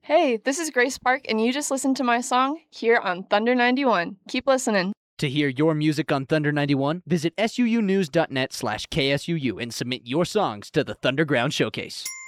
Hey, this is Grace Park, and you just listened to my song here on Thunder 91. Keep listening. To hear your music on Thunder 91, visit suunews.net/KSUU and submit your songs to the Thunderground Showcase.